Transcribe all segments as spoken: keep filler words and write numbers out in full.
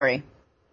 Hi,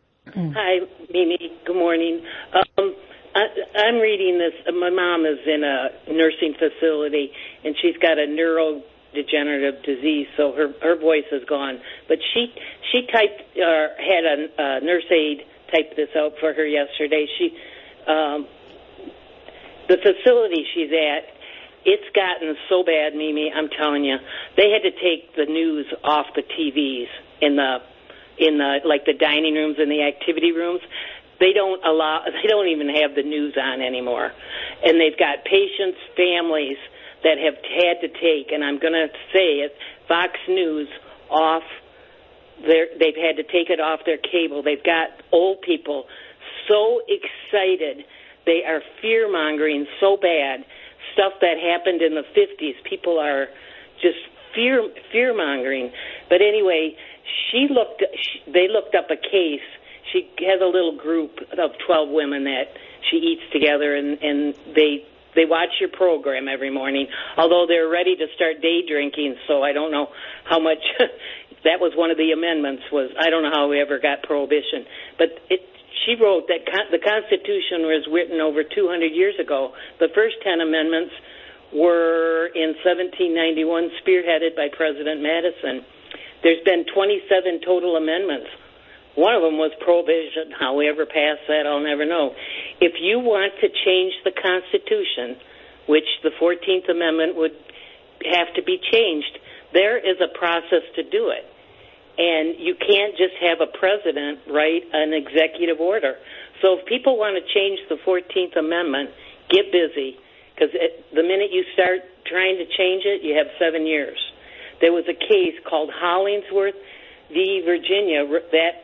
Mimi. Good morning. Um, I, I'm reading this. My mom is in a nursing facility, and she's got a neurodegenerative disease, so her her voice is gone. But she she typed uh, had a, a nurse aide type this out for her yesterday. She um, the facility she's at, it's gotten so bad, Mimi. I'm telling you, they had to take the news off the T Vs in the in the like the dining rooms and the activity rooms. They don't allow, they don't even have the news on anymore. And they've got patients, families that have had to take, and I'm going to say it, Fox News off their, they've had to take it off their cable. They've got old people so excited. They are fear-mongering so bad. Stuff that happened in the fifties. People are just fear, fear-mongering. But anyway, she looked, she, they looked up a case. She has a little group of twelve women that she eats together, and, and they they watch your program every morning, although they're ready to start day drinking, so I don't know how much. That was one of the amendments, was I don't know how we ever got prohibition. But it, she wrote that con- the Constitution was written over two hundred years ago. The first ten amendments were in seventeen ninety-one, spearheaded by President Madison. There's been twenty-seven total amendments. One of them was prohibition. How we ever passed that, I'll never know. If you want to change the Constitution, which the fourteenth Amendment would have to be changed, there is a process to do it. And you can't just have a president write an executive order. So if people want to change the fourteenth Amendment, get busy, because the minute you start trying to change it, you have seven years. There was a case called Hollingsworth v. Virginia that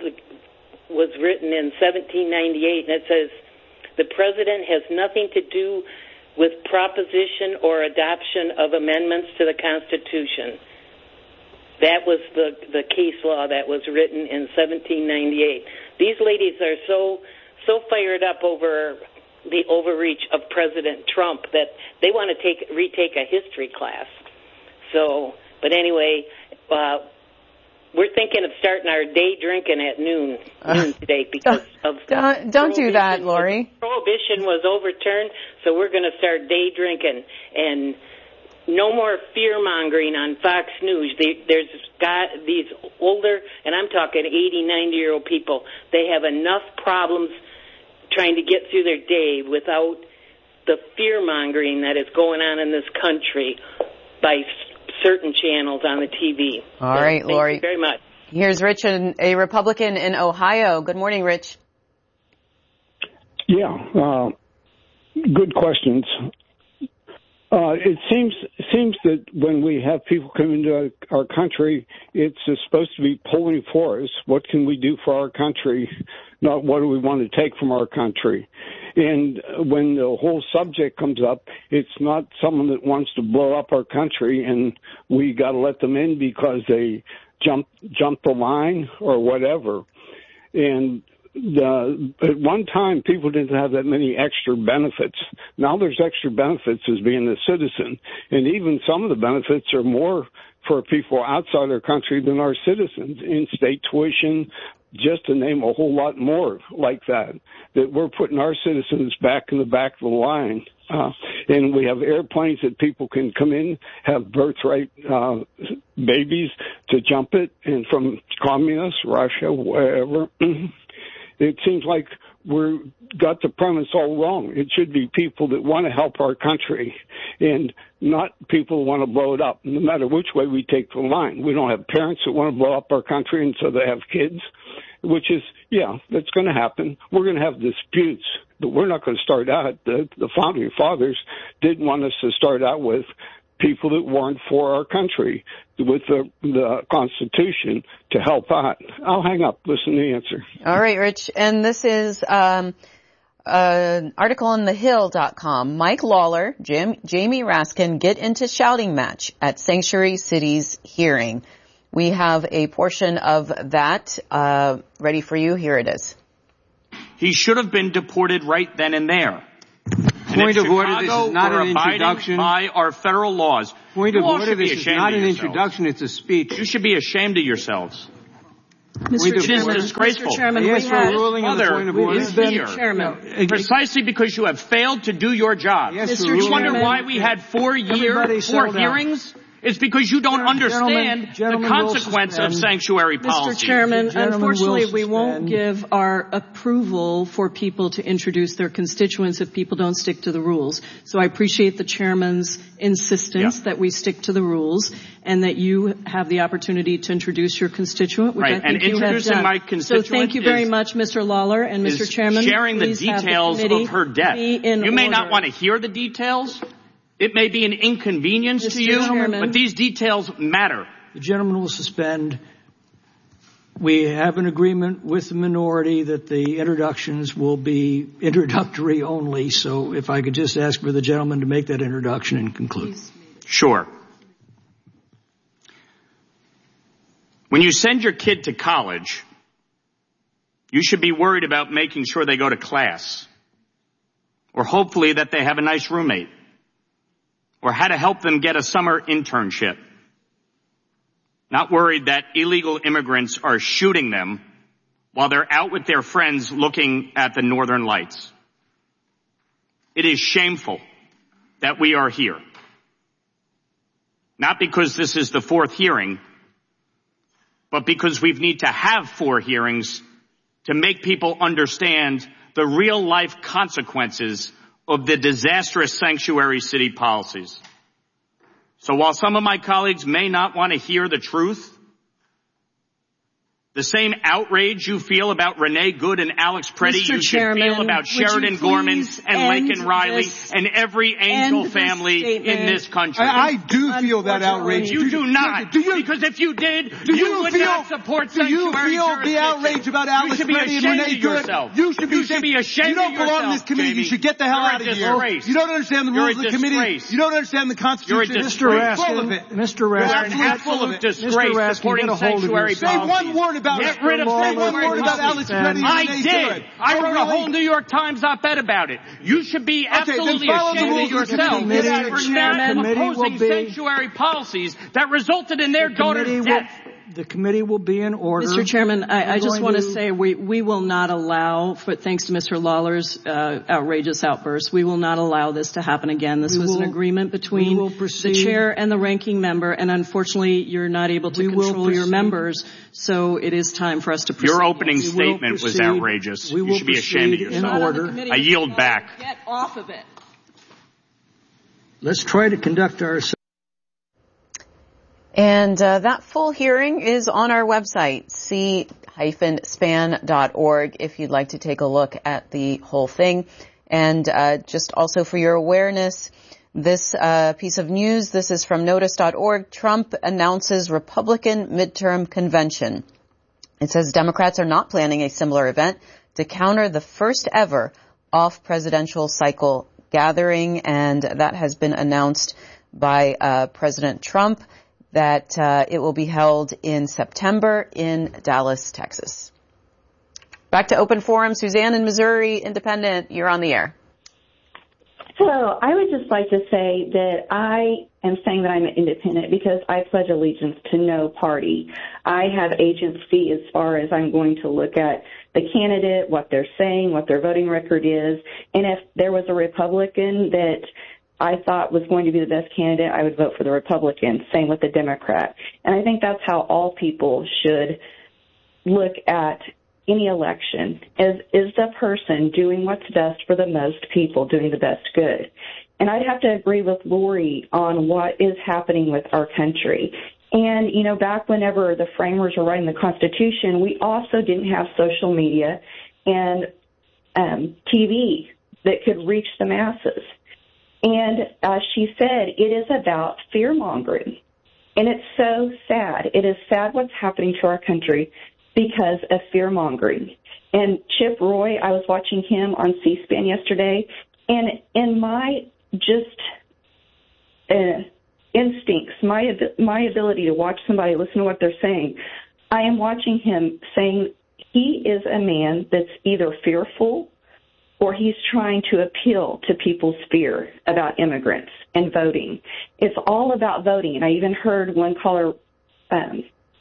was written in seventeen ninety-eight, and it says the president has nothing to do with proposition or adoption of amendments to the Constitution. That was the the case law that was written in seventeen ninety-eight. These ladies are so so fired up over the overreach of President Trump that they want to take retake a history class. So, but anyway, uh, we're thinking of starting our day drinking at noon, noon today because of don't, don't do that, Lori. Prohibition was overturned, so we're going to start day drinking, and no more fear mongering on Fox News. They, there's got these older, and I'm talking eighty, ninety year old people. They have enough problems trying to get through their day without the fear mongering that is going on in this country by certain channels on the T V. All so, right, thank Lori. You very much. Here's Rich, a Republican in Ohio. Good morning, Rich. Yeah, uh, good questions. Uh, it seems seems that when we have people come into our country, it's supposed to be pulling for us. What can we do for our country? Not what do we want to take from our country. And when the whole subject comes up, it's not someone that wants to blow up our country and we got to let them in because they jump jump the line or whatever. And the, at one time, people didn't have that many extra benefits. Now there's extra benefits as being a citizen. And even some of the benefits are more for people outside our country than our citizens. In-state tuition, just to name a whole lot more like that, that we're putting our citizens back in the back of the line. Uh, and we have airplanes that people can come in, have birthright uh, babies to jump it, and from communists, Russia, wherever. It seems like we've got the premise all wrong. It should be people that want to help our country and not people who want to blow it up, no matter which way we take the line. We don't have parents that want to blow up our country, and so they have kids, which is, yeah, that's going to happen. We're going to have disputes, but we're not going to start out. The, the founding fathers didn't want us to start out with people that weren't for our country with the, the Constitution to help out. I'll hang up. Listen to the answer. All right, Rich. And this is um, an article on the hill dot com. Mike Lawler, Jim, Jamie Raskin get into shouting match at Sanctuary City's hearing. We have a portion of that uh, ready for you. Here it is. He should have been deported right then and there. Point of order, this is not an introduction. By our federal laws. Point of order, this is not an introduction, it's a speech. You should be ashamed of yourselves. Mister It is Chairman, disgraceful. Mister Chairman, yes, we we're have, ruling on the Mother point of order. is Mister here. Chairman. No, Precisely because you have failed to do your job. Yes, Mister we're You ruling wonder Chairman. why we had four Everybody years, settle four down. hearings? It's because you don't Gentlemen, understand gentlemen the will consequence of suspend. sanctuary Mister policy. Chairman, The gentleman unfortunately, will we won't suspend. give our approval for people to introduce their constituents if people don't stick to the rules. So I appreciate the chairman's insistence Yeah. that we stick to the rules and that you have the opportunity to introduce your constituent, which Right, I think and you have introducing done. my So constituent thank you very is- much, Mister Lawler and Mister is Chairman. sharing the please have details the committee of her death. be in You may order. not want to hear the details. It may be an inconvenience Mister to you, Chairman. but these details matter. The gentleman will suspend. We have an agreement with the minority that the introductions will be introductory only. So if I could just ask for the gentleman to make that introduction and conclude. Sure. When you send your kid to college, you should be worried about making sure they go to class, or hopefully that they have a nice roommate, or how to help them get a summer internship. Not worried that illegal immigrants are shooting them while they're out with their friends looking at the northern lights. It is shameful that we are here. Not because this is the fourth hearing, but because we need to have four hearings to make people understand the real life consequences of the disastrous sanctuary city policies. So while some of my colleagues may not want to hear the truth, the same outrage you feel about Renee Good andAlex Preddy, Mister you should Chairman, feel about would you Sheridan Gorman please and end Laken Riley this- and every angel end this family statement? in this country. I, I do feel that Unfortunately, outrage. You do not. Do you, Because if you did, do you, you would feel, not support do you sanctuary feel the jurisdiction. outrage about You Alex should be Preddy and ashamed Renee of Good? yourself. You should be, You should be ashamed You don't of belong in yourself, this committee. Jamie. You should get the hell You're a out of disgrace. here. You don't understand the You're rules a of the committee. disgrace. You don't understand the Constitution. You're a Mister You're full of Raskin, it. Mister You're You're Raskin, an absolutely full of absolute it. disgrace Raskin, supporting get a hold of sanctuary yourself. Say policies. one word about Get it. rid of Mister Say sanctuary one word about policies. Alex Preddy and I Renee did. Good. I Oh, wrote a really? whole New York Times op-ed about it. You should be then absolutely follow the ashamed rules of of the yourself committee. Get out of for here. not The committee will opposing be- sanctuary policies that resulted in their The daughter's committee will- death. The committee will be in order. Mister Chairman, I, I just going want to to- say we, we will not allow, for, thanks to Mister Lawler's uh, outrageous outburst, we will not allow this to happen again. This We was will- an agreement between we will the proceed- chair and the ranking member, and unfortunately you're not able to We will control your proceed- members, so it is time for us to proceed. Your opening We will statement was proceed- outrageous. we You will should be ashamed of proceed in yourself. Not on the order. committee. I yield back. Get off of it. Let's try to conduct ourselves. And uh, that full hearing is on our website, c dash span dot org, if you'd like to take a look at the whole thing. And uh, just also for your awareness, this uh, piece of news, this is from notice dot org. Trump announces Republican midterm convention. It says Democrats are not planning a similar event to counter the first ever off-presidential cycle gathering, and that has been announced by uh, President Trump, that uh, it will be held in September in Dallas, Texas. Back to Open Forum. Suzanne in Missouri, Independent, you're on the air. Hello. I would just like to say that I am saying that I'm an independent because I pledge allegiance to no party. I have agency as far as I'm going to look at the candidate, what they're saying, what their voting record is, and if there was a Republican that I thought was going to be the best candidate, I would vote for the Republican. Same with the Democrat. And I think that's how all people should look at any election, is, is the person doing what's best for the most people, doing the best good. And I'd have to agree with Lori on what is happening with our country. And, you know, back whenever the framers were writing the Constitution, we also didn't have social media and um, T V that could reach the masses. And as she said, it is about fear-mongering. And it's so sad. It is sad what's happening to our country because of fear-mongering. And Chip Roy, I was watching him on C-SPAN yesterday, and in my just uh, instincts, my my ability to watch somebody, listen to what they're saying, I am watching him saying he is a man that's either fearful or he's trying to appeal to people's fear about immigrants and voting. It's all about voting. And I even heard one caller um,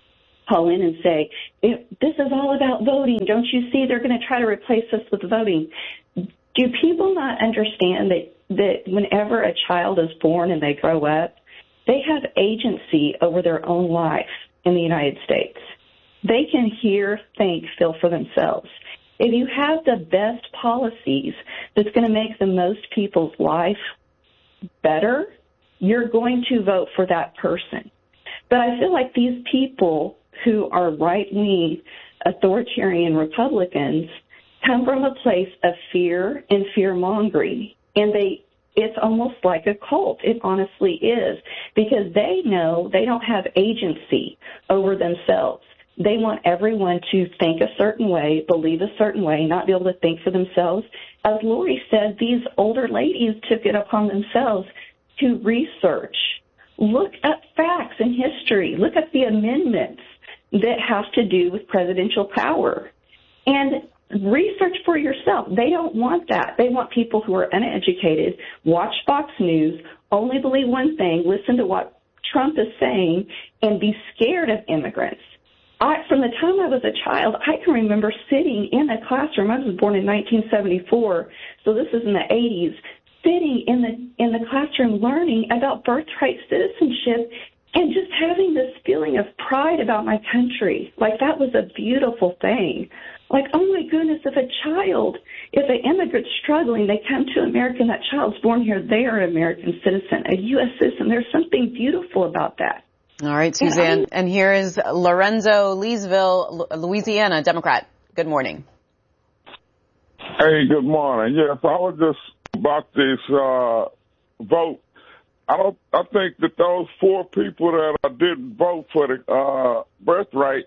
call in and say, if this is all about voting. Don't you see they're going to try to replace us with voting? Do people not understand that, that whenever a child is born and they grow up, they have agency over their own life in the United States? They can hear, think, feel for themselves. If you have the best policies that's going to make the most people's life better, you're going to vote for that person. But I feel like these people who are right-wing authoritarian Republicans come from a place of fear and fear-mongering, and they it's almost like a cult. It honestly is, because they know they don't have agency over themselves. They want everyone to think a certain way, believe a certain way, not be able to think for themselves. As Lori said, these older ladies took it upon themselves to research, look at facts and history, look at the amendments that have to do with presidential power, and research for yourself. They don't want that. They want people who are uneducated, watch Fox News, only believe one thing, listen to what Trump is saying, and be scared of immigrants. I, from the time I was a child, I can remember sitting in a classroom. I was born in nineteen seventy-four, so this is in the eighties, sitting in the in the classroom learning about birthright citizenship and just having this feeling of pride about my country. Like, that was a beautiful thing. Like, oh my goodness, if a child, if an immigrant's struggling, they come to America and that child's born here, they are an American citizen, a U S citizen. There's something beautiful about that. All right, Suzanne. And, and here is Lorenzo Leesville, Louisiana, Democrat. Good morning. Hey, good morning. Yes, I was just about this uh, vote. I don't. I think that those four people that uh, didn't vote for the uh, birthright,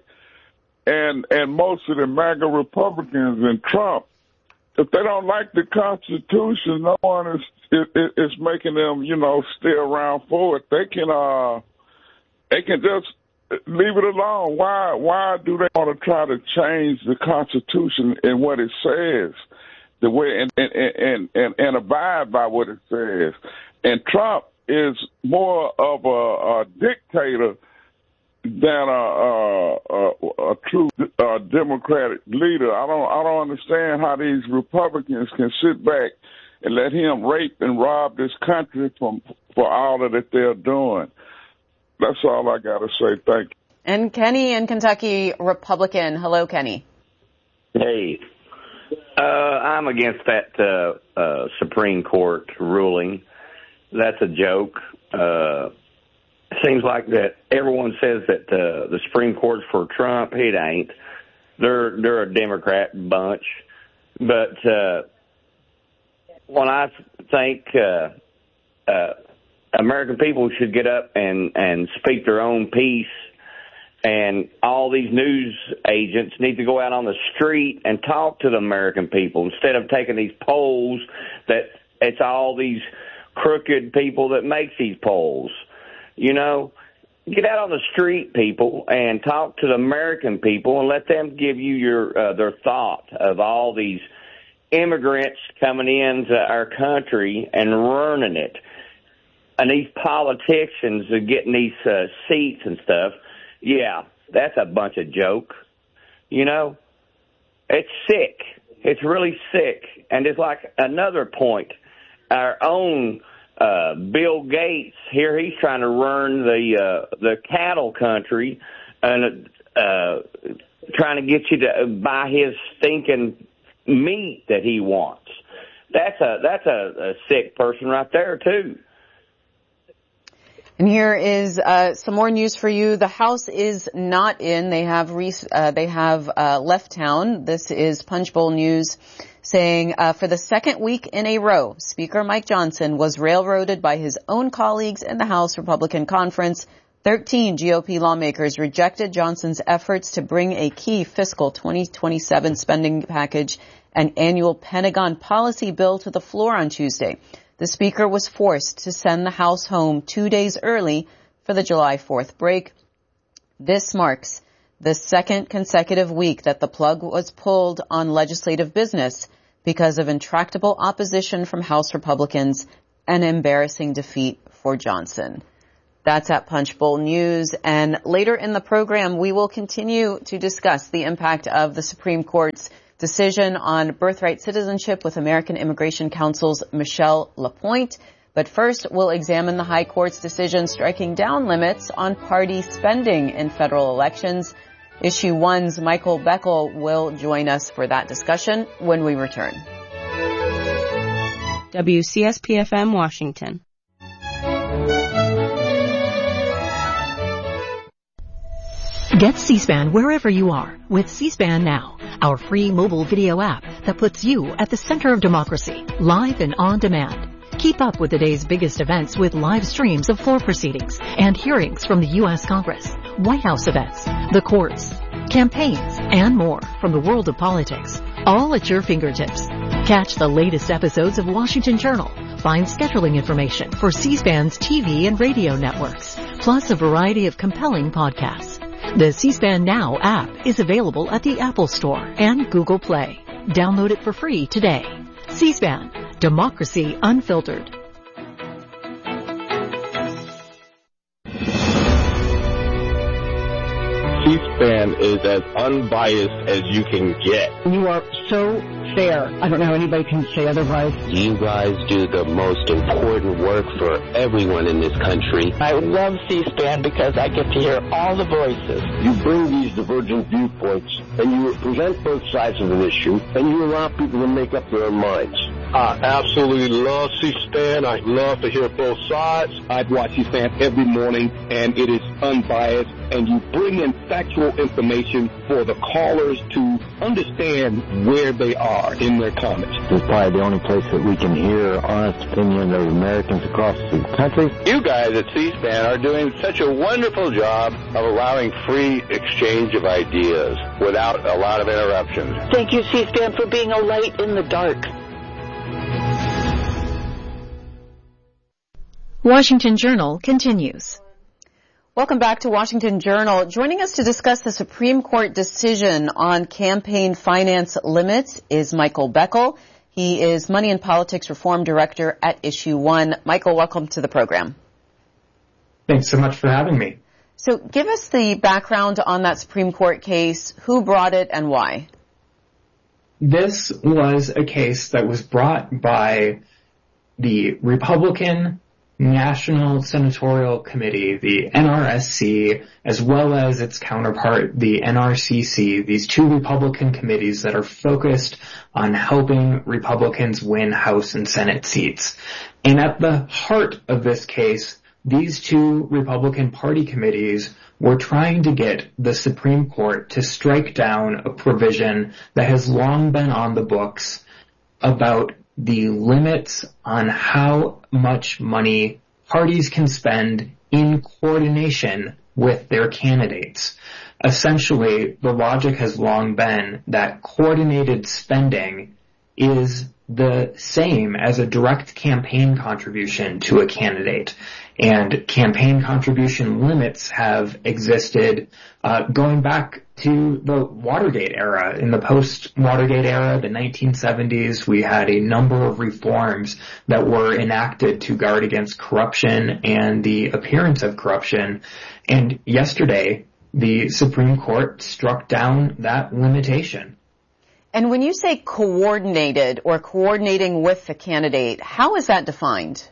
and and most of the MAGA Republicans and Trump, if they don't like the Constitution, no one is is, is making them, you know, stay around for it. They can. Uh, They can just leave it alone. Why Why do they want to try to change the Constitution and what it says, the way and and, and, and, and abide by what it says? And Trump is more of a, a dictator than a, a, a, a true uh, Democratic leader. I don't I don't understand how these Republicans can sit back and let him rape and rob this country from for all that they're doing. That's all I got to say. Thank you. And Kenny in Kentucky, Republican. Hello, Kenny. Hey, uh, I'm against that uh, uh, Supreme Court ruling. That's a joke. Uh, seems like that everyone says that uh, the Supreme Court's for Trump. It ain't. They're they're a Democrat bunch. But uh, when I think uh, uh, American people should get up and, and speak their own piece, and all these news agents need to go out on the street and talk to the American people instead of taking these polls that it's all these crooked people that make these polls. You know, get out on the street, people, and talk to the American people and let them give you your uh, their thought of all these immigrants coming into our country and ruining it. And these politicians are getting these uh, seats and stuff. Yeah, that's a bunch of joke. You know, it's sick. It's really sick. And it's like another point. Our own uh, Bill Gates here, he's trying to run the uh, the cattle country and uh, trying to get you to buy his stinking meat that he wants. That's a that's a, a sick person right there too. And here is uh, some more news for you. The House is not in. They have re- uh, they have uh, left town. This is Punchbowl News saying uh, for the second week in a row, Speaker Mike Johnson was railroaded by his own colleagues in the House Republican Conference. Thirteen G O P lawmakers rejected Johnson's efforts to bring a key fiscal twenty twenty-seven spending package and annual Pentagon policy bill to the floor on Tuesday. The Speaker was forced to send the House home two days early for the July fourth break. This marks the second consecutive week that the plug was pulled on legislative business because of intractable opposition from House Republicans and embarrassing defeat for Johnson. That's at Punchbowl News. And later in the program, we will continue to discuss the impact of the Supreme Court's decision on birthright citizenship with American Immigration Council's Michelle LaPointe. But first, we'll examine the High Court's decision striking down limits on party spending in federal elections. Issue One's Michael Beckel will join us for that discussion when we return. W C S P F M Washington. Get C-SPAN wherever you are with C-SPAN Now, our free mobile video app that puts you at the center of democracy, live and on demand. Keep up with the day's biggest events with live streams of floor proceedings and hearings from the U S Congress, White House events, the courts, campaigns, and more from the world of politics, all at your fingertips. Catch the latest episodes of Washington Journal. Find scheduling information for C-SPAN's T V and radio networks, plus a variety of compelling podcasts. The C-SPAN Now app is available at the Apple Store and Google Play. Download it for free today. C-SPAN, Democracy Unfiltered. C-SPAN is as unbiased as you can get. You are so fair. I don't know how anybody can say otherwise. You guys do the most important work for everyone in this country. I love C-SPAN because I get to hear all the voices. You bring these divergent viewpoints and you present both sides of an issue and you allow people to make up their own minds. I absolutely love C-SPAN. I love to hear both sides. I watch C-SPAN every morning, and it is unbiased, and you bring in factual information for the callers to understand where they are in their comments. This is probably the only place that we can hear honest opinion of Americans across the country. You guys at C-SPAN are doing such a wonderful job of allowing free exchange of ideas without a lot of interruptions. Thank you, C-SPAN, for being a light in the dark. Washington Journal continues. Welcome back to Washington Journal. Joining us to discuss the Supreme Court decision on campaign finance limits is Michael Beckel. He is Money and Politics Reform Director at Issue One. Michael, welcome to the program. Thanks so much for having me. So give us the background on that Supreme Court case, who brought it and why. This was a case that was brought by the Republican National Senatorial Committee, the N R S C, as well as its counterpart, the N R C C, these two Republican committees that are focused on helping Republicans win House and Senate seats. And at the heart of this case, these two Republican Party committees were trying to get the Supreme Court to strike down a provision that has long been on the books about the limits on how much money parties can spend in coordination with their candidates. Essentially, the logic has long been that coordinated spending is the same as a direct campaign contribution to a candidate. And campaign contribution limits have existed uh, going back to the Watergate era. In the post-Watergate era, the nineteen seventies, we had a number of reforms that were enacted to guard against corruption and the appearance of corruption. And yesterday, the Supreme Court struck down that limitation. And when you say coordinated or coordinating with the candidate, how is that defined?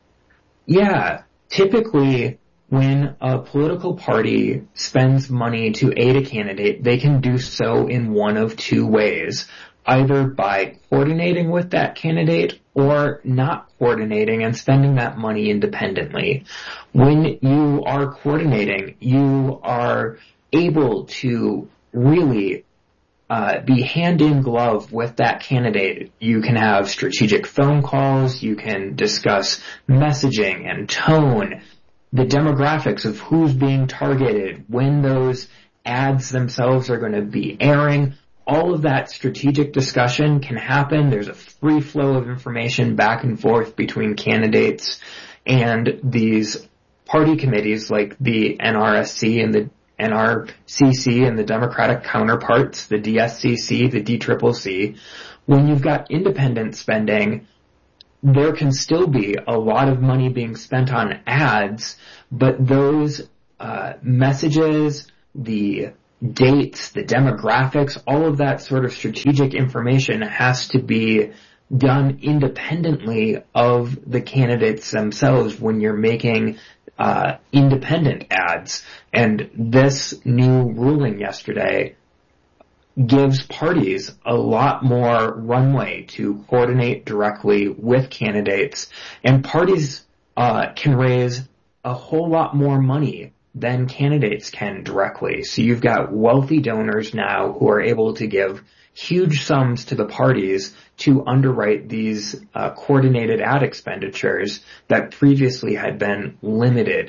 Yeah, typically when a political party spends money to aid a candidate, they can do so in one of two ways, either by coordinating with that candidate or not coordinating and spending that money independently. When you are coordinating, you are able to really Uh, be hand in glove with that candidate. You can have strategic phone calls, you can discuss messaging and tone, the demographics of who's being targeted, when those ads themselves are going to be airing. All of that strategic discussion can happen. There's a free flow of information back and forth between candidates, and these party committees like the N R S C and the N R C C and the Democratic counterparts, the D S C C, the D C C C, when you've got independent spending, there can still be a lot of money being spent on ads, but those uh, messages, the dates, the demographics, all of that sort of strategic information has to be done independently of the candidates themselves when you're making uh, independent ads. And this new ruling yesterday gives parties a lot more runway to coordinate directly with candidates, and parties uh, can raise a whole lot more money than candidates can directly. So you've got wealthy donors now who are able to give huge sums to the parties to underwrite these uh, coordinated ad expenditures that previously had been limited.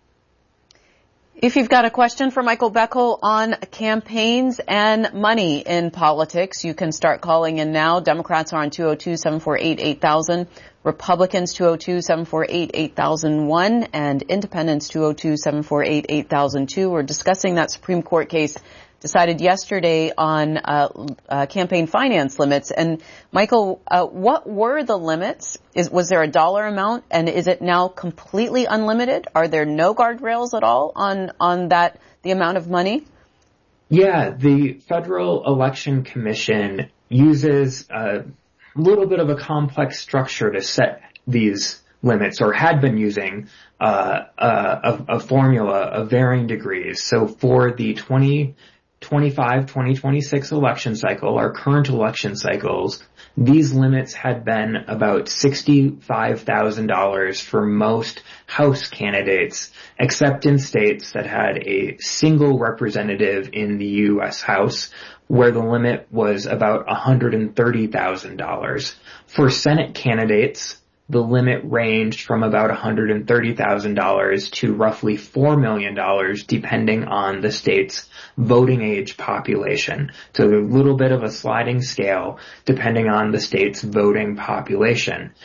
If you've got a question for Michael Beckel on campaigns and money in politics, you can start calling in now. Democrats are on two oh two, seven four eight, eight thousand. Republicans two oh two, seven four eight, eight thousand one. And Independents two oh two, seven four eight, eight thousand two. We're discussing that Supreme Court case decided yesterday on uh, uh campaign finance limits. And Michael, uh, what were the limits? Is was there a dollar amount, and is it now completely unlimited? Are there no guardrails at all on on that the amount of money? Yeah, the Federal Election Commission uses a little bit of a complex structure to set these limits, or had been using uh, a, a formula of varying degrees. So for the twenty twenty-five twenty twenty-six election cycle, our current election cycles, these limits had been about sixty-five thousand dollars for most House candidates, except in states that had a single representative in the U S House, where the limit was about one hundred thirty thousand dollars. For Senate candidates, the limit ranged from about one hundred thirty thousand dollars to roughly four million dollars, depending on the state's voting age population. So a little bit of a sliding scale, depending on the state's voting population.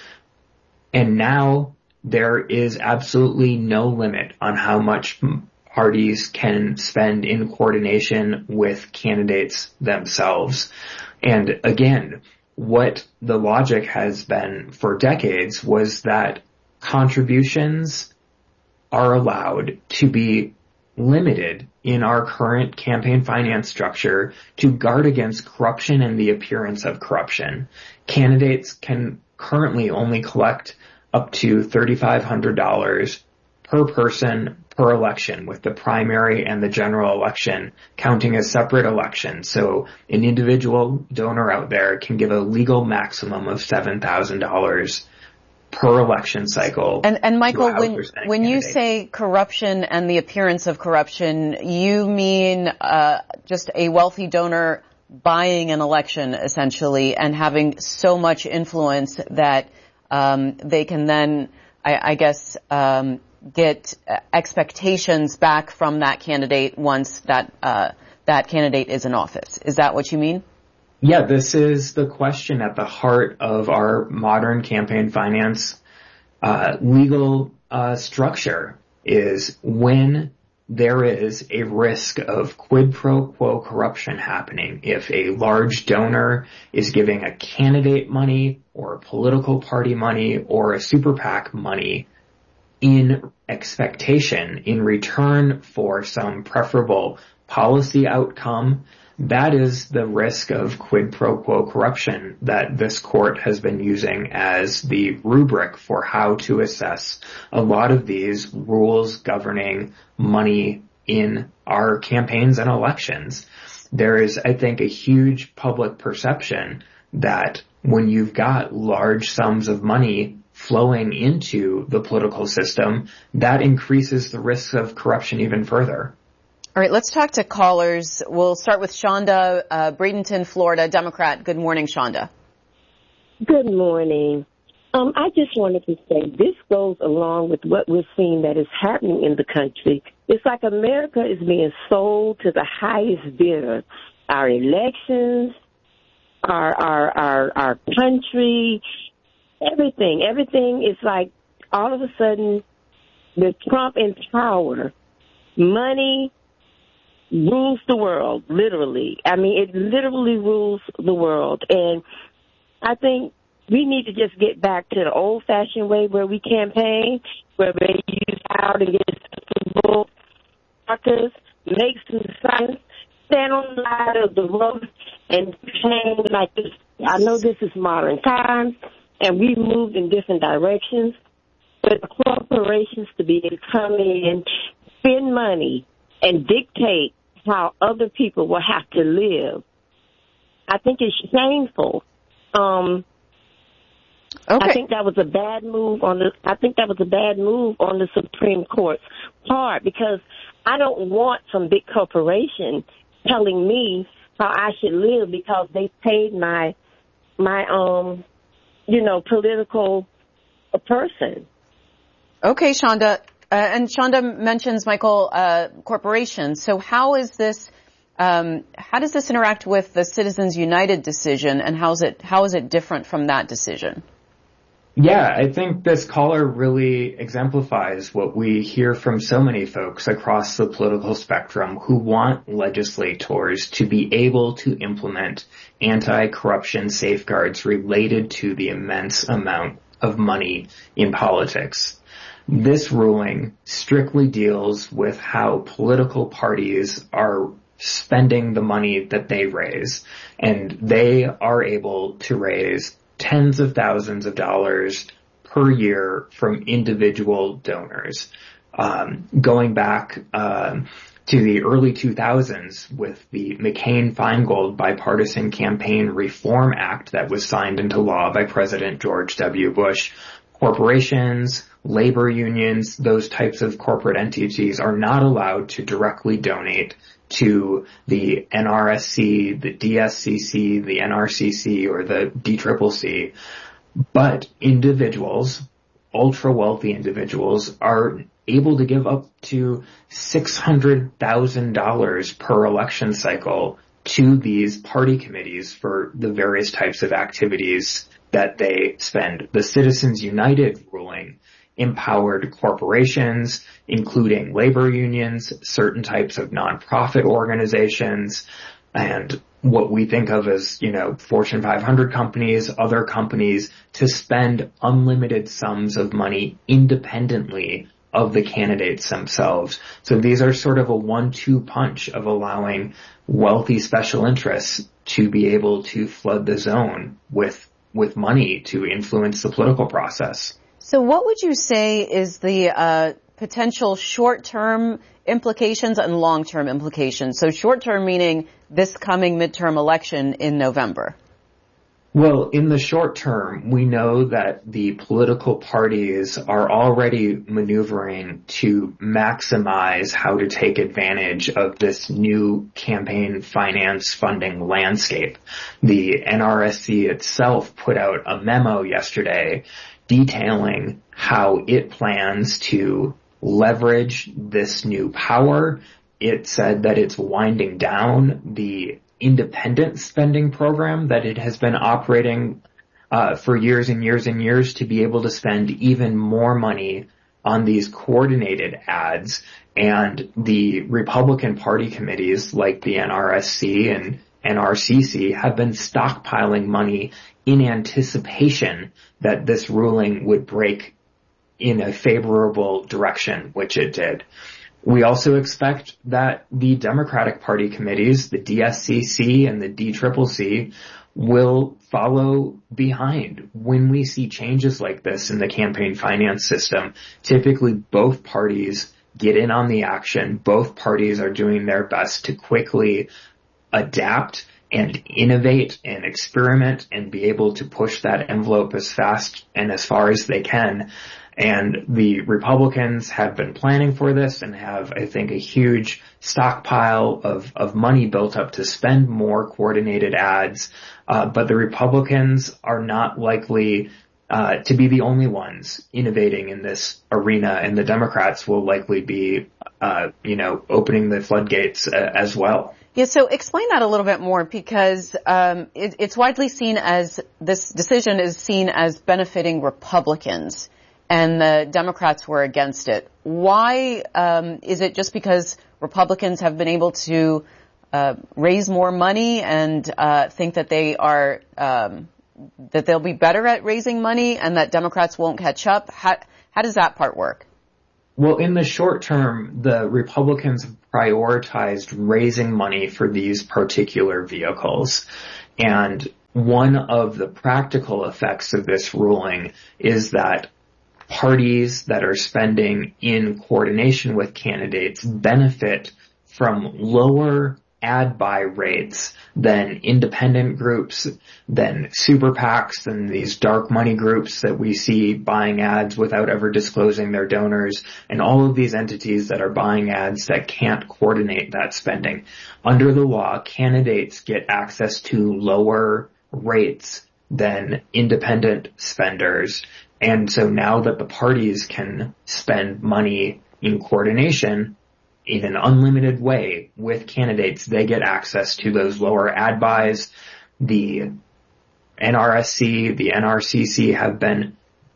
And now there is absolutely no limit on how much parties can spend in coordination with candidates themselves. And again, what the logic has been for decades was that contributions are allowed to be limited in our current campaign finance structure to guard against corruption and the appearance of corruption. Candidates can currently only collect up to three thousand five hundred dollars per person per election, with the primary and the general election counting as separate elections. So an individual donor out there can give a legal maximum of seven thousand dollars per election cycle. And, and Michael, when, when you say corruption and the appearance of corruption, you mean uh, just a wealthy donor buying an election, essentially, and having so much influence that um, they can then, I, I guess, um, get expectations back from that candidate once that uh, that candidate is in office. Is that what you mean? Yeah, this is the question at the heart of our modern campaign finance uh, legal uh, structure, is when there is a risk of quid pro quo corruption happening. If a large donor is giving a candidate money or a political party money or a super PAC money in expectation, in return for some preferable policy outcome, that is the risk of quid pro quo corruption that this court has been using as the rubric for how to assess a lot of these rules governing money in our campaigns and elections. There is, I think, a huge public perception that when you've got large sums of money flowing into the political system, that increases the risk of corruption even further. All right, let's talk to callers. We'll start with Shonda, uh, Bradenton, Florida, Democrat. Good morning, Shonda. Good morning. Um, I just wanted to say this goes along with what we're seeing that is happening in the country. It's like America is being sold to the highest bidder. Our elections, our our our, our country, everything, everything is like all of a sudden the Trump in power, money rules the world, literally. I mean, it literally rules the world. And I think we need to just get back to the old-fashioned way where we campaign, where we use out and get bull markers, make some signs, stand on the side of the road and change like this. I know this is modern times, and we've moved in different directions, but corporations to be able to come in, spend money, and dictate how other people will have to live, I think it's shameful. Um, okay. I think that was a bad move on the. I think that was a bad move on the Supreme Court's part, because I don't want some big corporation telling me how I should live because they paid my my um you know political person. Okay, Shonda. Uh, and Shonda mentions, Michael, uh, corporations. So how is this, um, how does this interact with the Citizens United decision, and how is it, how is it different from that decision? Yeah, I think this caller really exemplifies what we hear from so many folks across the political spectrum who want legislators to be able to implement anti-corruption safeguards related to the immense amount of money in politics. This ruling strictly deals with how political parties are spending the money that they raise, and they are able to raise tens of thousands of dollars per year from individual donors. Um, going back um, to the early two thousands with the McCain-Feingold Bipartisan Campaign Reform Act that was signed into law by President George W. Bush, corporations, labor unions, those types of corporate entities are not allowed to directly donate to the N R S C, the D S C C, the N R C C, or the D C C C. But individuals, ultra-wealthy individuals, are able to give up to six hundred thousand dollars per election cycle to these party committees for the various types of activities that they spend. The Citizens United ruling empowered corporations, including labor unions, certain types of nonprofit organizations, and what we think of as, you know, Fortune five hundred companies, other companies, to spend unlimited sums of money independently of the candidates themselves. So these are sort of a one two punch of allowing wealthy special interests to be able to flood the zone with with money to influence the political process. So what would you say is the uh, potential short-term implications and long-term implications? So short-term meaning this coming midterm election in November. Well, in the short term, we know that the political parties are already maneuvering to maximize how to take advantage of this new campaign finance funding landscape. The N R S C itself put out a memo yesterday detailing how it plans to leverage this new power. It said that it's winding down the independent spending program that it has been operating uh, for years and years and years to be able to spend even more money on these coordinated ads. And the Republican Party committees like the N R S C and N R C C have been stockpiling money in anticipation that this ruling would break in a favorable direction, which it did. We also expect that the Democratic Party committees, the D S C C and the D C C C, will follow behind. When we see changes like this in the campaign finance system, typically both parties get in on the action. Both parties are doing their best to quickly adapt and innovate and experiment and be able to push that envelope as fast and as far as they can. And the Republicans have been planning for this and have, I think, a huge stockpile of, of money built up to spend more coordinated ads. Uh, but the Republicans are not likely uh, to be the only ones innovating in this arena, and the Democrats will likely be, uh, you know, opening the floodgates uh, as well. Yeah, so explain that a little bit more, because um, it, it's widely seen as, this decision is seen as benefiting Republicans, and the Democrats were against it. Why um, is it just because Republicans have been able to uh, raise more money and uh, think that they are um, that they'll be better at raising money and that Democrats won't catch up? How, how does that part work? Well, in the short term, the Republicans prioritized raising money for these particular vehicles. And one of the practical effects of this ruling is that parties that are spending in coordination with candidates benefit from lower ad buy rates than independent groups, than super PACs, than these dark money groups that we see buying ads without ever disclosing their donors, and all of these entities that are buying ads that can't coordinate that spending. Under the law, candidates get access to lower rates than independent spenders. And so now that the parties can spend money in coordination in an unlimited way with candidates, they get access to those lower ad buys. The N R S C, the N R C C have been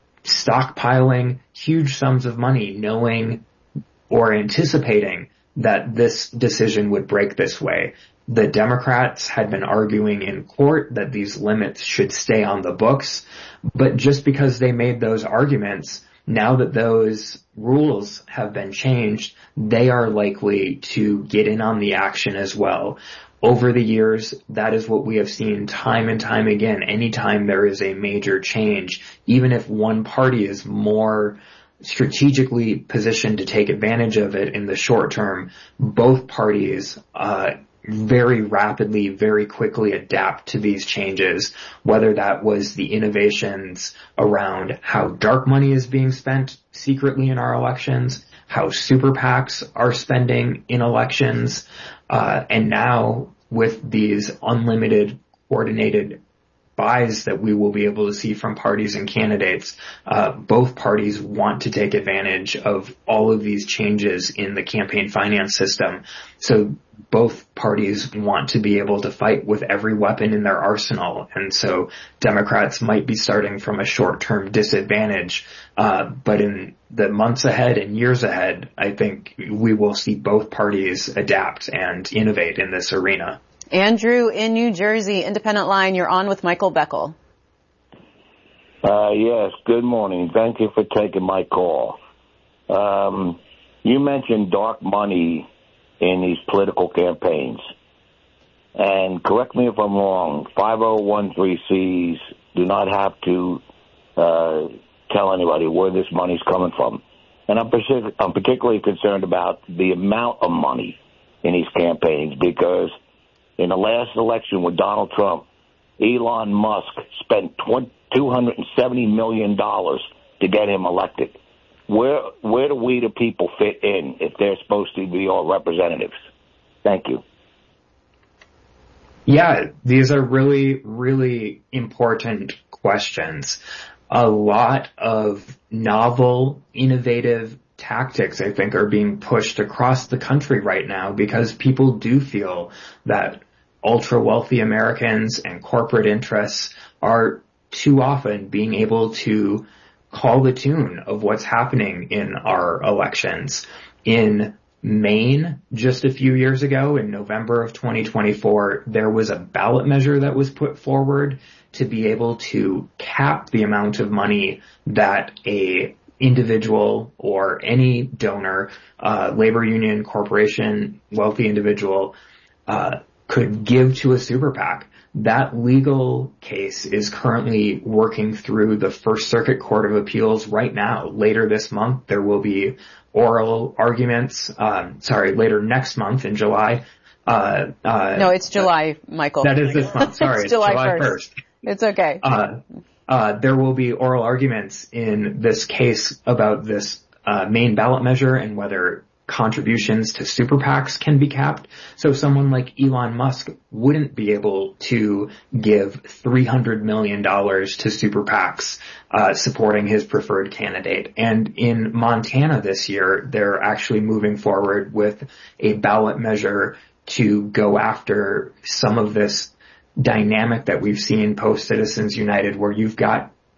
stockpiling huge sums of money, knowing or anticipating that this decision would break this way. The Democrats had been arguing in court that these limits should stay on the books, but just because they made those arguments, now that those rules have been changed, they are likely to get in on the action as well. Over the years, that is what we have seen time and time again. Anytime there is a major change, even if one party is more strategically positioned to take advantage of it in the short term, both parties uh very rapidly, very quickly adapt to these changes, whether that was the innovations around how dark money is being spent secretly in our elections, how super PACs are spending in elections, uh, and now with these unlimited coordinated buys that we will be able to see from parties and candidates, uh, both parties want to take advantage of all of these changes in the campaign finance system. So both parties want to be able to fight with every weapon in their arsenal. And so Democrats might be starting from a short-term disadvantage. Uh, but in the months ahead and years ahead, I think we will see both parties adapt and innovate in this arena. Andrew in New Jersey, Independent Line, you're on with Michael Beckel. Uh, yes, good morning. Thank you for taking my call. Um, you mentioned dark money in these political campaigns. And correct me if I'm wrong, five oh one three C's do not have to uh, tell anybody where this money's coming from. And I'm, partic- I'm particularly concerned about the amount of money in these campaigns, because in the last election with Donald Trump, Elon Musk spent two hundred seventy million dollars to get him elected. Where where do we, the people, fit in if they're supposed to be our representatives? Thank you. Yeah, these are really, really important questions. A lot of novel, innovative tactics, I think, are being pushed across the country right now because people do feel that ultra-wealthy Americans and corporate interests are too often being able to call the tune of what's happening in our elections. In Maine, just a few years ago, in November of twenty twenty-four, there was a ballot measure that was put forward to be able to cap the amount of money that a individual or any donor, uh, labor union, corporation, wealthy individual, uh, could give to a super PAC. That legal case is currently working through the First Circuit Court of Appeals right now. Later this month, there will be oral arguments. Um, sorry, later next month in July. Uh, uh, no, it's July, Michael. That is this month. Sorry, it's July, July first. first. It's okay. Uh, uh, there will be oral arguments in this case about this uh, Maine ballot measure and whether contributions to super PACs can be capped. So someone like Elon Musk wouldn't be able to give three hundred million dollars to super PACs uh, supporting his preferred candidate. And in Montana this year, they're actually moving forward with a ballot measure to go after some of this dynamic that we've seen post Citizens United, where you've got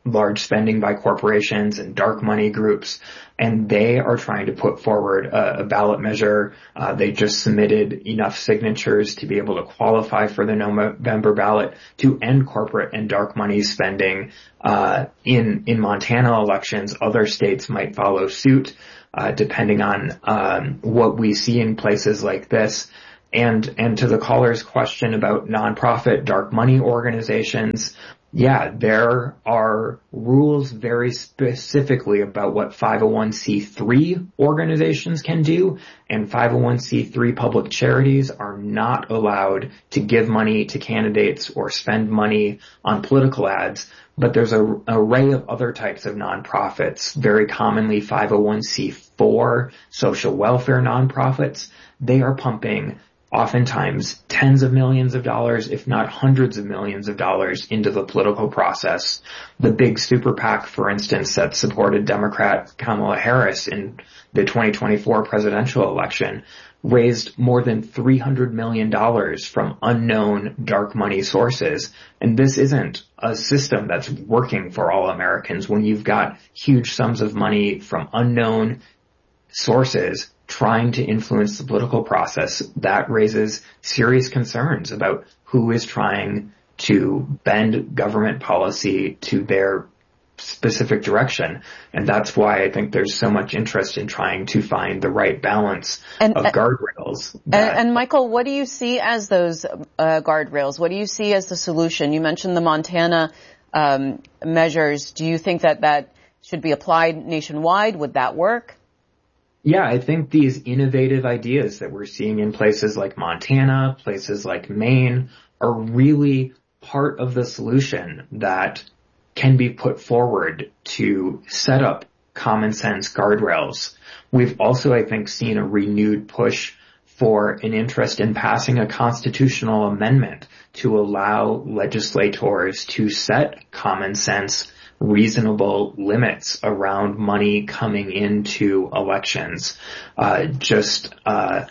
large spending by corporations and dark money groups, and they are trying to put forward a, a ballot measure. Uh, they just submitted enough signatures to be able to qualify for the November ballot to end corporate and dark money spending uh, in in Montana elections. Other states might follow suit, uh, depending on um, what we see in places like this. And and to the caller's question about nonprofit dark money organizations, yeah, there are rules very specifically about what five oh one c three organizations can do, and five oh one c three public charities are not allowed to give money to candidates or spend money on political ads. But there's an array of other types of nonprofits, very commonly five oh one c four social welfare nonprofits. They are pumping oftentimes tens of millions of dollars, if not hundreds of millions of dollars, into the political process. The big super PAC, for instance, that supported Democrat Kamala Harris in the twenty twenty-four presidential election raised more than three hundred million dollars from unknown dark money sources. And this isn't a system that's working for all Americans. When you've got huge sums of money from unknown sources trying to influence the political process, that raises serious concerns about who is trying to bend government policy to their specific direction. And that's why I think there's so much interest in trying to find the right balance and, of guardrails. And, and Michael, what do you see as those uh, guardrails? What do you see as the solution? You mentioned the Montana um, measures. Do you think that that should be applied nationwide? Would that work? Yeah, I think these innovative ideas that we're seeing in places like Montana, places like Maine, are really part of the solution that can be put forward to set up common sense guardrails. We've also, I think, seen a renewed push for an interest in passing a constitutional amendment to allow legislators to set common sense reasonable limits around money coming into elections. Uh, just, uh,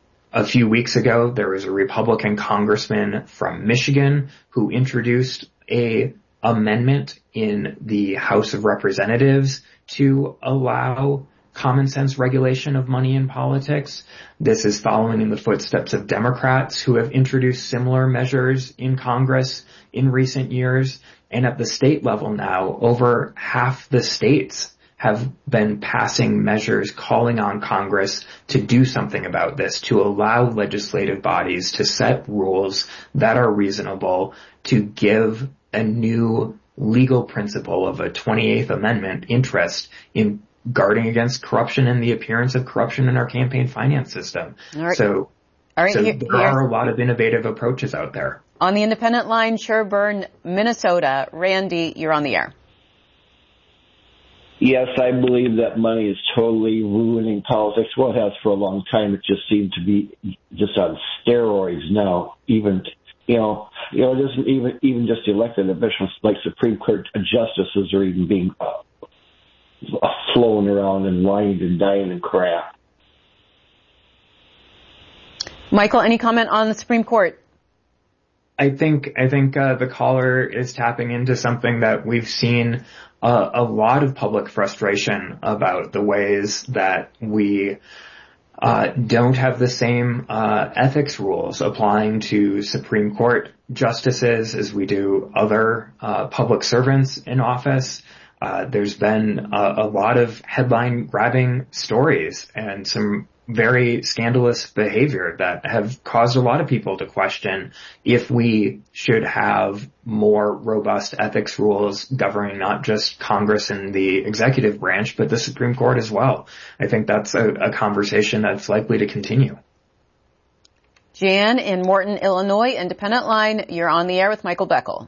a few weeks ago, there was a Republican congressman from Michigan who introduced a amendment in the House of Representatives to allow common sense regulation of money in politics. This is following in the footsteps of Democrats who have introduced similar measures in Congress in recent years. And at the state level now, over half the states have been passing measures calling on Congress to do something about this, to allow legislative bodies to set rules that are reasonable, to give a new legal principle of a twenty-eighth Amendment interest in guarding against corruption and the appearance of corruption in our campaign finance system. All right. So, All right, so here, there here. are a lot of innovative approaches out there. On the independent line, Sherburne, Minnesota. Randy, you're on the air. Yes, I believe that money is totally ruining politics. Well, it has for a long time. It just seems to be just on steroids now. Even, you know, you know, it isn't even even just elected officials like Supreme Court justices are even being uh, flown around and wined and dined and crap. Michael, any comment on the Supreme Court? I think I think uh, the caller is tapping into something that we've seen uh, a lot of public frustration about, the ways that we uh, don't have the same uh, ethics rules applying to Supreme Court justices as we do other uh, public servants in office. Uh, there's been a, a lot of headline-grabbing stories and some very scandalous behavior that have caused a lot of people to question if we should have more robust ethics rules governing not just Congress and the executive branch, but the Supreme Court as well. I think that's a, a conversation that's likely to continue. Jan in Morton, Illinois, independent line. You're on the air with Michael Beckel.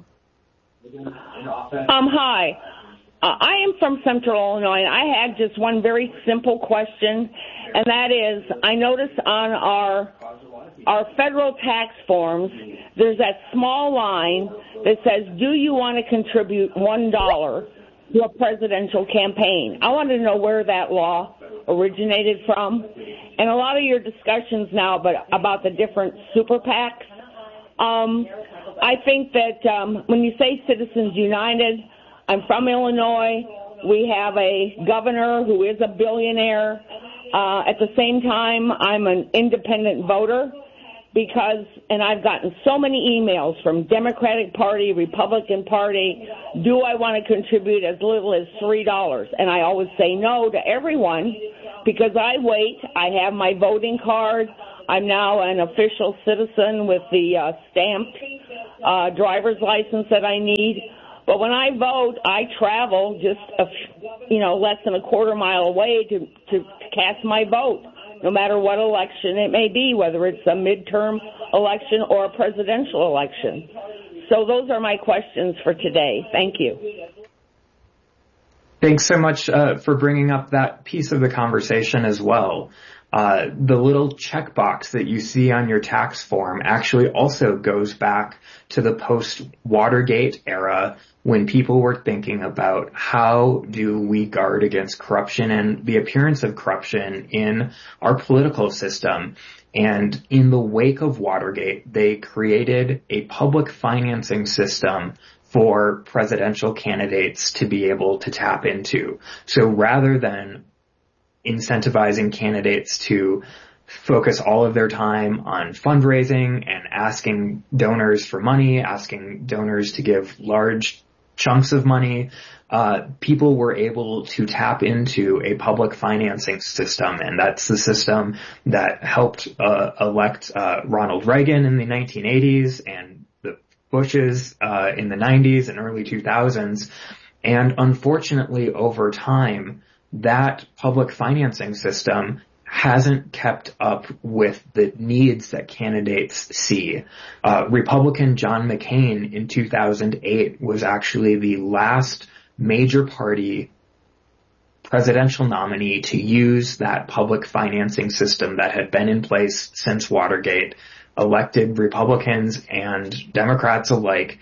Um, hi. Uh, I am from Central Illinois, and I had just one very simple question, and that is, I noticed on our our federal tax forms, there's that small line that says, do you want to contribute one dollar to a presidential campaign? I wanted to know where that law originated from. And a lot of your discussions now about, about the different super PACs, um, I think that um, when you say Citizens United, I'm from Illinois. We have a governor who is a billionaire. Uh, at the same time, I'm an independent voter because, and I've gotten so many emails from Democratic Party, Republican Party, do I want to contribute as little as three dollars? And I always say no to everyone because I wait. I have my voting card. I'm now an official citizen with the uh, stamped uh, driver's license that I need. But when I vote, I travel just, a, you know, less than a quarter mile away to, to cast my vote, no matter what election it may be, whether it's a midterm election or a presidential election. So those are my questions for today. Thank you. Thanks so much uh, for bringing up that piece of the conversation as well. Uh, the little checkbox that you see on your tax form actually also goes back to the post-Watergate era when people were thinking about how do we guard against corruption and the appearance of corruption in our political system. And in the wake of Watergate, they created a public financing system for presidential candidates to be able to tap into. So rather than incentivizing candidates to focus all of their time on fundraising and asking donors for money, asking donors to give large chunks of money, uh, people were able to tap into a public financing system. And that's the system that helped uh, elect uh, Ronald Reagan in the nineteen eighties and the Bushes uh, in the nineties and early two thousands. And unfortunately, over time, that public financing system hasn't kept up with the needs that candidates see. Uh, Republican John McCain in two thousand eight was actually the last major party presidential nominee to use that public financing system that had been in place since Watergate, elected Republicans and Democrats alike,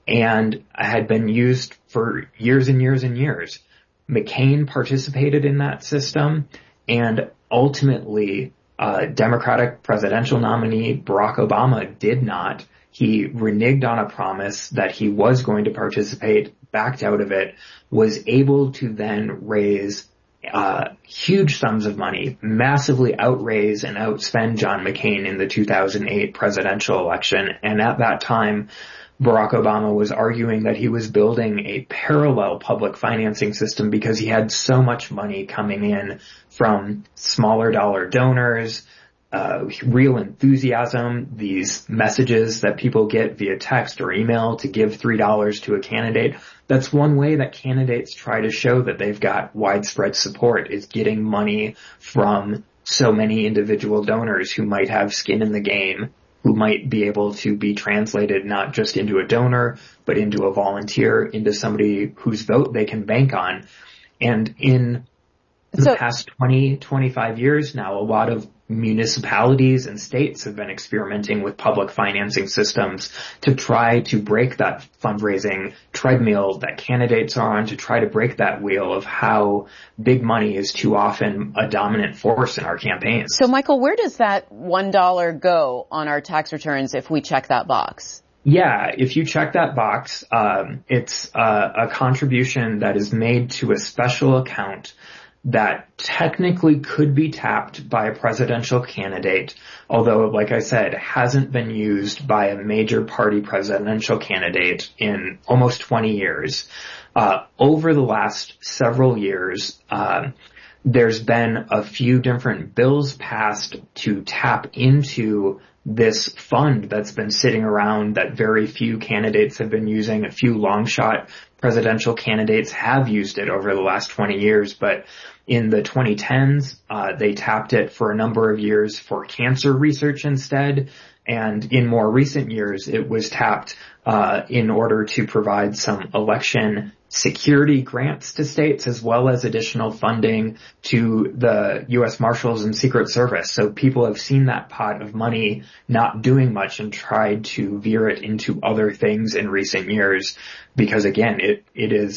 and had been used for years and years and years. McCain participated in that system, and ultimately, uh, Democratic presidential nominee Barack Obama did not. He reneged on a promise that he was going to participate, backed out of it, was able to then raise uh, huge sums of money, massively outraise and outspend John McCain in the two thousand eight presidential election. And at that time, Barack Obama was arguing that he was building a parallel public financing system because he had so much money coming in from smaller dollar donors, uh, real enthusiasm, these messages that people get via text or email to give three dollars to a candidate. That's one way that candidates try to show that they've got widespread support, is getting money from so many individual donors who might have skin in the game, who might be able to be translated not just into a donor, but into a volunteer, into somebody whose vote they can bank on. And in the so, past twenty, twenty-five years now, a lot of municipalities and states have been experimenting with public financing systems to try to break that fundraising treadmill that candidates are on, to try to break that wheel of how big money is too often a dominant force in our campaigns. So, Michael, where does that one dollar go on our tax returns if we check that box? Yeah, if you check that box, um, it's uh, a contribution that is made to a special account that technically could be tapped by a presidential candidate, although, like I said, hasn't been used by a major party presidential candidate in almost twenty years. Uh, over the last several years, uh, there's been a few different bills passed to tap into this fund that's been sitting around that very few candidates have been using. A few long shot presidential candidates have used it over the last twenty years, but in the twenty tens, uh, they tapped it for a number of years for cancer research instead. And in more recent years, it was tapped uh, in order to provide some election security grants to states, as well as additional funding to the U S Marshals and Secret Service. So people have seen that pot of money not doing much and tried to veer it into other things in recent years because, again, it, it is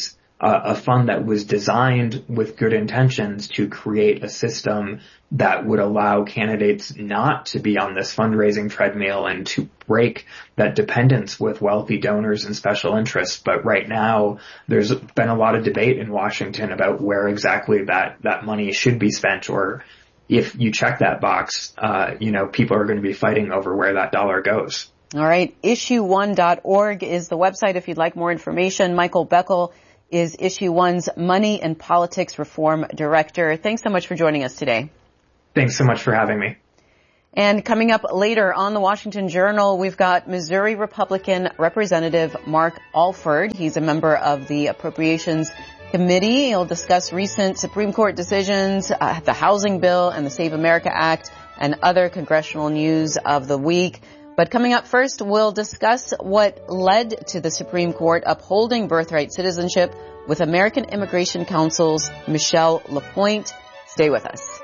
uh, a fund that was designed with good intentions to create a system that would allow candidates not to be on this fundraising treadmill and to break that dependence with wealthy donors and special interests. But right now, there's been a lot of debate in Washington about where exactly that, that money should be spent, or if you check that box, uh, you know, people are going to be fighting over where that dollar goes. All right. issue one dot org is the website if you'd like more information. Michael Beckel is Issue One's Money and Politics Reform Director. Thanks so much for joining us today. Thanks so much for having me. And coming up later on the Washington Journal, we've got Missouri Republican Representative Mark Alford. He's a member of the Appropriations Committee. He'll discuss recent Supreme Court decisions, uh, the Housing Bill and the Save America Act, and other congressional news of the week. But coming up first, we'll discuss what led to the Supreme Court upholding birthright citizenship with American Immigration Council's Michelle LaPointe. Stay with us.